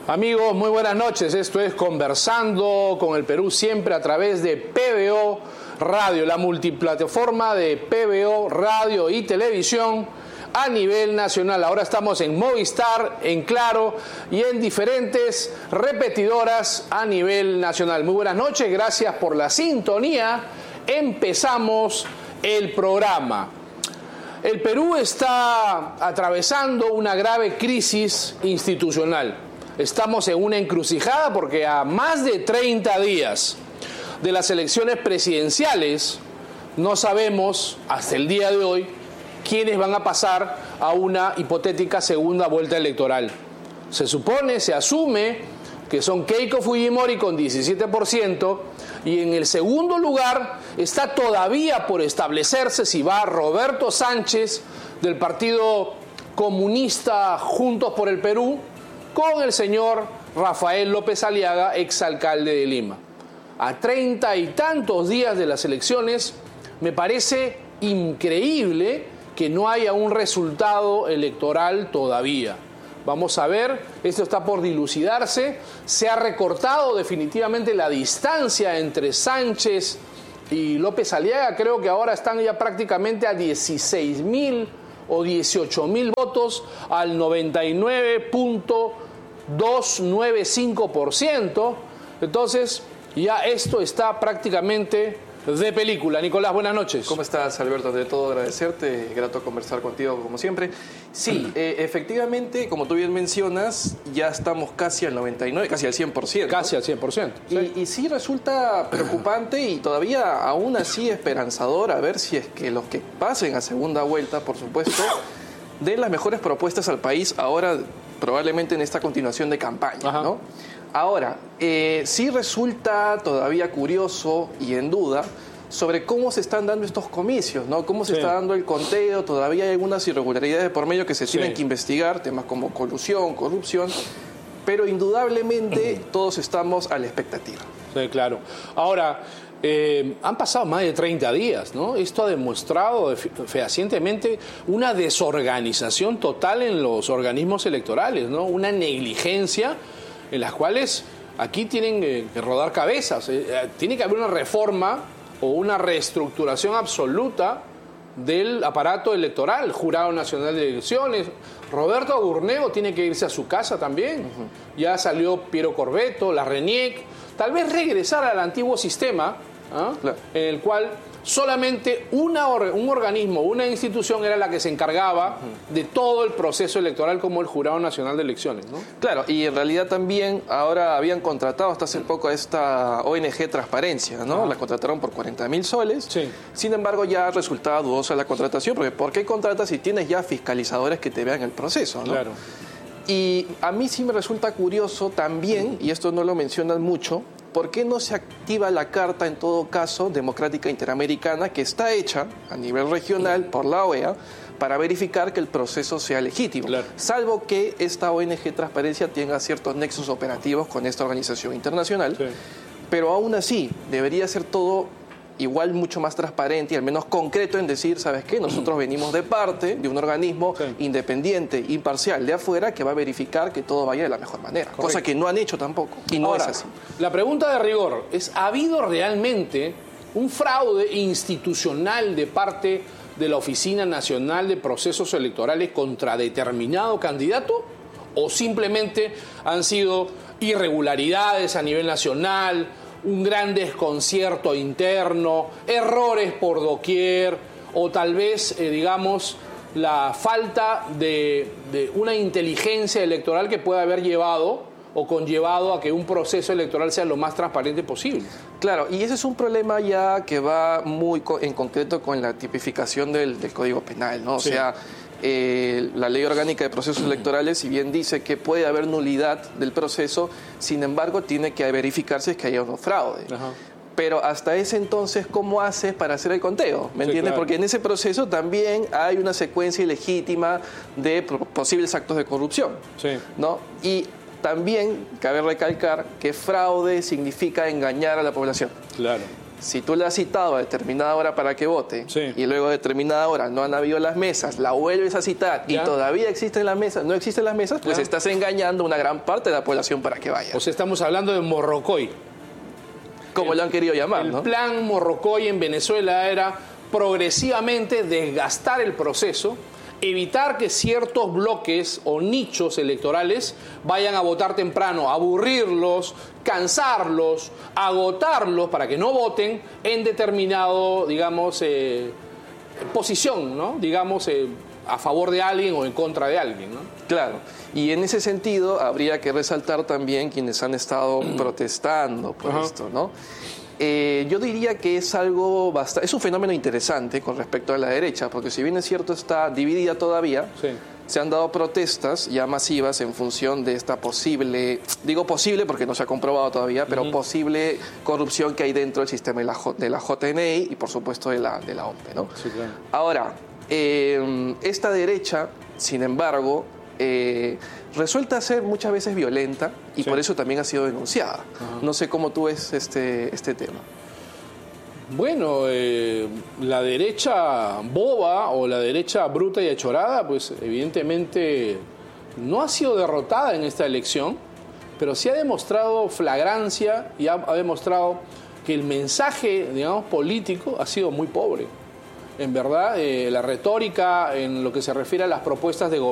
Amigos, muy buenas noches. Esto es Conversando con el Perú, siempre a través de PBO Radio, la multiplataforma de PBO Radio y Televisión a nivel nacional. Ahora estamos en Movistar, en Claro y en diferentes repetidoras a nivel nacional. Muy buenas noches, gracias por la sintonía. Empezamos el programa. El Perú está atravesando una grave crisis institucional. Estamos en una encrucijada porque a más de 30 días de las elecciones presidenciales no sabemos hasta el día de hoy quiénes van a pasar a una hipotética segunda vuelta electoral. Se supone, se asume que son Keiko Fujimori con 17% y en el segundo lugar está todavía por establecerse si va Roberto Sánchez del Partido Comunista Juntos por el Perú con el señor Rafael López Aliaga, exalcalde de Lima. A 30 y tantos días de las elecciones, me parece increíble que no haya un resultado electoral todavía. Vamos a ver, esto está por dilucidarse. Se ha recortado definitivamente la distancia entre Sánchez y López Aliaga. Creo que ahora están ya prácticamente a 16.000 o 18.000 votos al 99.295%. Entonces, ya esto está prácticamente de película. Nicolás, buenas noches. ¿Cómo estás, Alberto? De todo agradecerte, grato conversar contigo como siempre. Sí, efectivamente, como tú bien mencionas, ya estamos casi al 99, casi al 100%. Casi al 100%. Sí. Y sí resulta preocupante y todavía aún así esperanzador a ver si es que los que pasen a segunda vuelta, por supuesto, den las mejores propuestas al país ahora, probablemente en esta continuación de campaña, ¿no? Ahora, sí resulta todavía curioso y en duda sobre cómo se están dando estos comicios, ¿no? Cómo se está dando el conteo. Todavía hay algunas irregularidades por medio que se tienen que investigar, temas como colusión, corrupción, pero indudablemente todos estamos a la expectativa. Sí, claro. Ahora, han pasado más de 30 días, ¿no? Esto ha demostrado fehacientemente una desorganización total en los organismos electorales, ¿no? Una negligencia en las cuales aquí tienen que rodar cabezas. Tiene que haber una reforma o una reestructuración absoluta del aparato electoral, Jurado Nacional de Elecciones. Roberto Agurneo tiene que irse a su casa también. Ya salió Piero Corvetto, la RENIEC. Tal vez regresar al antiguo sistema, claro, en el cual solamente un organismo, una institución era la que se encargaba de todo el proceso electoral, como el Jurado Nacional de Elecciones, ¿no? Claro, y en realidad también ahora habían contratado hasta hace poco a esta ONG Transparencia, ¿no? La contrataron por 40.000 soles. Sí. Sin embargo, ya resultaba dudosa la contratación, porque ¿por qué contratas si tienes ya fiscalizadores que te vean el proceso, ¿no? Claro. Y a mí sí me resulta curioso también, y esto no lo mencionan mucho, ¿por qué no se activa la Carta, en todo caso, democrática interamericana, que está hecha a nivel regional por la OEA para verificar que el proceso sea legítimo? Claro. Salvo que esta ONG Transparencia tenga ciertos nexos operativos con esta organización internacional. Sí. Pero aún así, debería ser todo igual mucho más transparente y al menos concreto en decir, ¿sabes qué? Nosotros venimos de parte de un organismo independiente, imparcial, de afuera, que va a verificar que todo vaya de la mejor manera. Correcto. Cosa que no han hecho tampoco. Y no es así. La pregunta de rigor es, ¿ha habido realmente un fraude institucional de parte de la Oficina Nacional de Procesos Electorales contra determinado candidato? ¿O simplemente han sido irregularidades a nivel nacional, un gran desconcierto interno, errores por doquier, o tal vez, digamos, la falta de una inteligencia electoral que pueda haber llevado o conllevado a que un proceso electoral sea lo más transparente posible? Claro, y ese es un problema ya que va muy en concreto con la tipificación del Código Penal, ¿no? O sea, la Ley Orgánica de Procesos Electorales, si bien dice que puede haber nulidad del proceso, sin embargo tiene que verificarse que haya un fraude. Pero hasta ese entonces, ¿cómo haces para hacer el conteo? ¿Me entiendes? Claro. Porque en ese proceso también hay una secuencia ilegítima de posibles actos de corrupción, ¿no? Y también cabe recalcar que fraude significa engañar a la población. Claro. si tú le has citado a determinada hora para que vote, y luego a determinada hora no han habido las mesas, la vuelves a citar y todavía existen las mesas, no existen las mesas, pues estás engañando a una gran parte de la población para que vaya. O sea, estamos hablando de Morrocoy. Como lo han querido llamar, ¿no? El plan Morrocoy en Venezuela era progresivamente desgastar el proceso, evitar que ciertos bloques o nichos electorales vayan a votar temprano, aburrirlos, cansarlos, agotarlos para que no voten en determinado, digamos, posición, ¿no? Digamos, a favor de alguien o en contra de alguien, ¿no? Claro, y en ese sentido habría que resaltar también quienes han estado protestando por esto, ¿no? Yo diría que es algo es un fenómeno interesante con respecto a la derecha, porque si bien es cierto está dividida todavía, se han dado protestas ya masivas en función de esta posible, digo posible porque no se ha comprobado todavía, pero posible corrupción que hay dentro del sistema de la JNI y por supuesto de la OMP, ¿no? Sí, claro. Ahora, esta derecha, sin embargo, resulta ser muchas veces violenta y por eso también ha sido denunciada. No sé cómo tú ves este tema. Bueno, la derecha boba o la derecha bruta y achorada, pues evidentemente no ha sido derrotada en esta elección, pero sí ha demostrado flagrancia y ha demostrado que el mensaje, digamos, político ha sido muy pobre. En verdad, la retórica en lo que se refiere a las propuestas de gobierno